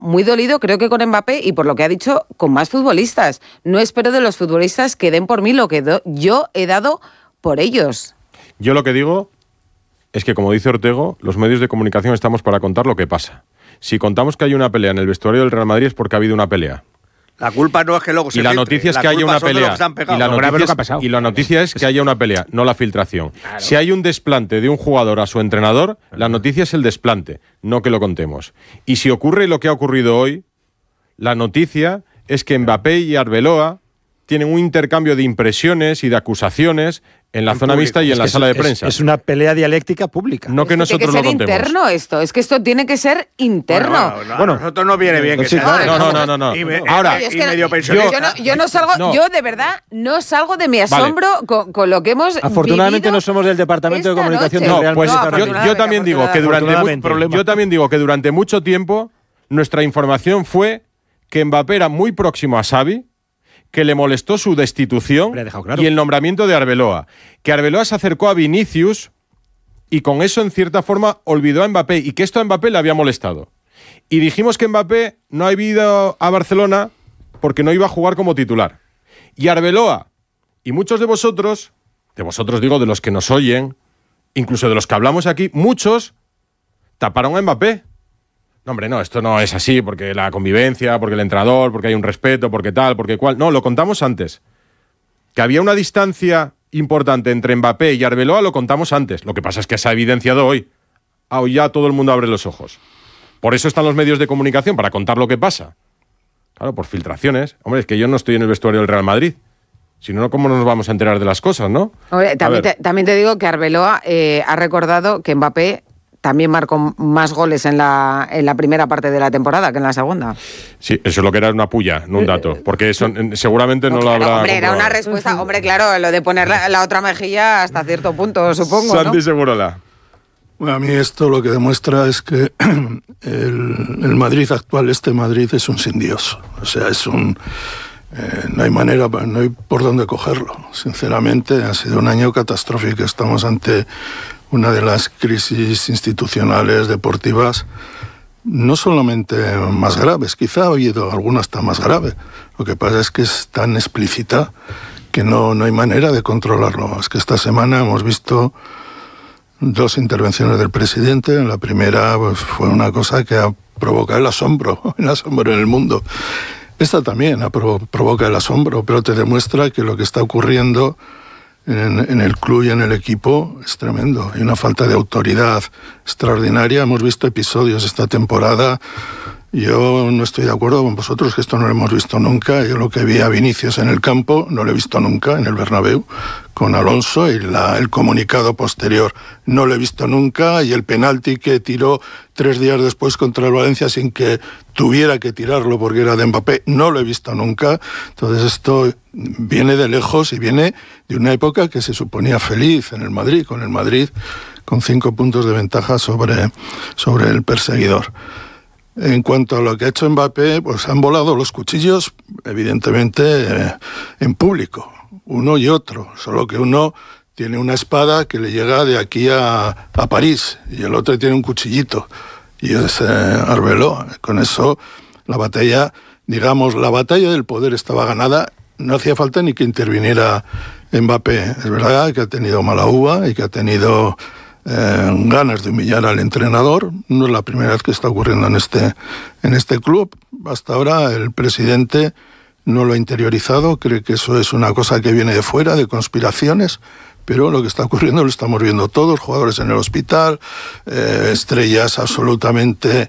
muy dolido, creo que con Mbappé y por lo que ha dicho, con más futbolistas. No espero de los futbolistas que den por mí lo que yo he dado por ellos. Yo lo que digo es que, como dice Ortego, los medios de comunicación estamos para contar lo que pasa. Si contamos que hay una pelea en el vestuario del Real Madrid es porque ha habido una pelea. La culpa no es que luego se filtre. Y la noticia es que haya una pelea. Y la noticia es que haya una pelea, no la filtración. Claro. Si hay un desplante de un jugador a su entrenador, la noticia es el desplante, no que lo contemos. Y si ocurre lo que ha ocurrido hoy, la noticia es que Mbappé y Arbeloa tienen un intercambio de impresiones y de acusaciones en la zona mixta y en la sala de prensa. Es una pelea dialéctica pública. No que nosotros lo contemos. Tiene que ser interno esto. Es que esto tiene que ser interno. Bueno, a nosotros no viene bien que sea. No. Ahora, es que yo no salgo, yo de verdad no salgo de mi asombro con lo que hemos afortunadamente no somos del departamento de comunicación del Real Madrid. Yo también digo que durante mucho tiempo nuestra información fue que Mbappé era muy próximo a Xavi, que le molestó su destitución y el nombramiento de Arbeloa. Que Arbeloa se acercó a Vinicius y con eso, en cierta forma, olvidó a Mbappé y que esto a Mbappé le había molestado. Y dijimos que Mbappé no ha ido a Barcelona porque no iba a jugar como titular. Y Arbeloa y muchos de vosotros digo, de los que nos oyen, incluso de los que hablamos aquí, muchos taparon a Mbappé. No, hombre, no, esto no es así, porque la convivencia, porque el entrenador, porque hay un respeto, porque tal, porque cual. No, lo contamos antes. Que había una distancia importante entre Mbappé y Arbeloa, lo contamos antes. Lo que pasa es que se ha evidenciado hoy. Hoy ya todo el mundo abre los ojos. Por eso están los medios de comunicación, para contar lo que pasa. Claro, por filtraciones. Hombre, es que yo no estoy en el vestuario del Real Madrid. Si no, ¿cómo nos vamos a enterar de las cosas, no? Hombre, también te digo que Arbeloa ha recordado que Mbappé también marcó más goles en la primera parte de la temporada que en la segunda. Sí, eso es lo que era una puya, no un dato. Porque eso seguramente no lo habrá... Hombre, era una respuesta... Hombre, claro, lo de poner la otra mejilla hasta cierto punto, supongo, Santi, ¿no? Segurola. Bueno, a mí esto lo que demuestra es que el Madrid actual, este Madrid, es un sin Dios. O sea, es un... no hay manera, no hay por dónde cogerlo. Sinceramente, ha sido un año catastrófico. Estamos ante una de las crisis institucionales, deportivas, no solamente más graves, quizá ha habido alguna hasta más grave. Lo que pasa es que es tan explícita que no hay manera de controlarlo. Es que esta semana hemos visto 2 intervenciones del presidente. La primera pues, fue una cosa que ha provocado el asombro en el mundo. Esta también provoca el asombro, pero te demuestra que lo que está ocurriendo en el club y en el equipo es tremendo. Hay una falta de autoridad extraordinaria. Hemos visto episodios esta temporada. Yo no estoy de acuerdo con vosotros, que esto no lo hemos visto nunca. Yo lo que vi a Vinicius en el campo no lo he visto nunca en el Bernabéu con Alonso, y el comunicado posterior no lo he visto nunca, y el penalti que tiró 3 días después contra el Valencia sin que tuviera que tirarlo porque era de Mbappé, no lo he visto nunca. Entonces esto viene de lejos y viene de una época que se suponía feliz en el Madrid, con 5 puntos de ventaja sobre el perseguidor. En cuanto a lo que ha hecho Mbappé, pues han volado los cuchillos, evidentemente, en público, uno y otro, solo que uno tiene una espada que le llega de aquí a París, y el otro tiene un cuchillito, y es Arbeloa. Con eso la batalla del poder estaba ganada, no hacía falta ni que interviniera Mbappé. Es verdad que ha tenido mala uva y que ha tenido ganas de humillar al entrenador. No es la primera vez que está ocurriendo en este club. Hasta ahora el presidente no lo ha interiorizado, cree que eso es una cosa que viene de fuera, de conspiraciones, pero lo que está ocurriendo lo estamos viendo todos: jugadores en el hospital, estrellas absolutamente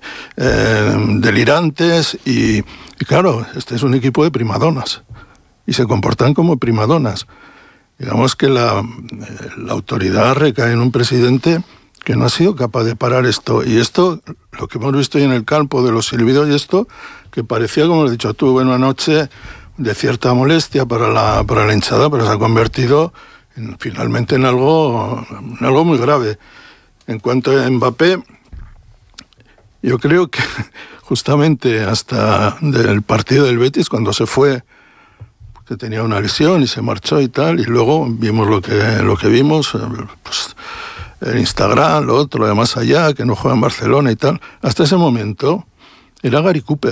delirantes, y claro, este es un equipo de primadonas y se comportan como primadonas. Digamos que la autoridad recae en un presidente que no ha sido capaz de parar esto. Y esto, lo que hemos visto hoy en el campo de los silbidos y esto, que parecía, como has dicho tú, una noche de cierta molestia para la hinchada, pero se ha convertido finalmente en algo muy grave. En cuanto a Mbappé, yo creo que justamente hasta del partido del Betis, cuando se fue, que tenía una lesión y se marchó y tal, y luego vimos lo que vimos, pues, en Instagram, lo otro de más allá, que no juega en Barcelona y tal. Hasta ese momento Era Gary Cooper.